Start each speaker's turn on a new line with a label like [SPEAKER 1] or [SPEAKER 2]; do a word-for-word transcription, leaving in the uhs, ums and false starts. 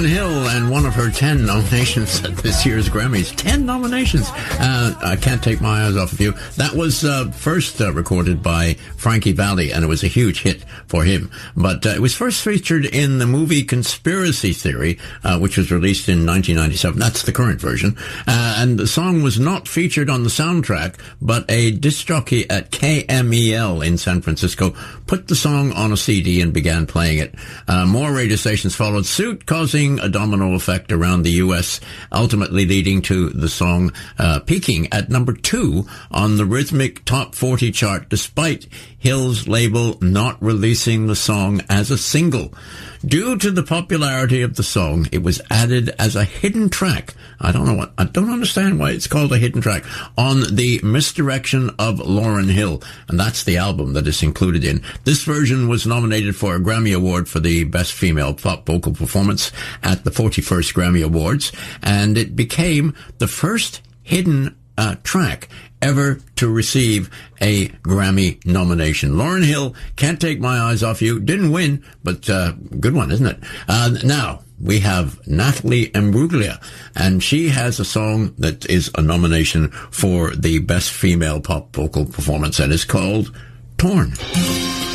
[SPEAKER 1] Lauryn Hill and one of her ten nominations at this year's Grammys. Ten nominations. Uh, I Can't Take My Eyes Off of You. That was uh, first uh, recorded by Frankie Valli, and it was a huge hit for him. But uh, it was first featured in the movie Conspiracy Theory, uh, which was released in nineteen ninety-seven. That's the current version. Uh, and the song was not featured on the soundtrack, but a disc jockey at K M E L in San Francisco put the song on a C D and began playing it. Uh, more radio stations followed suit, causing a domino effect around the U S, ultimately leading to the song uh, peaking at number two on the Rhythmic Top forty chart, despite Hill's label not releasing the song as a single. Due to the popularity of the song, it was added as a hidden track. I don't know what, I don't understand why it's called a hidden track, on the Misdirection of Lauryn Hill. And that's the album that it's included in. This version was nominated for a Grammy Award for the Best Female Pop Vocal Performance at the forty-first Grammy Awards. And it became the first hidden uh, track ever to receive a Grammy nomination. Lauryn Hill, Can't Take My Eyes Off You, didn't win, but uh, good one, isn't it? Uh, now, we have Natalie Imbruglia, and she has a song that is a nomination for the Best Female Pop Vocal Performance, and it's called Torn.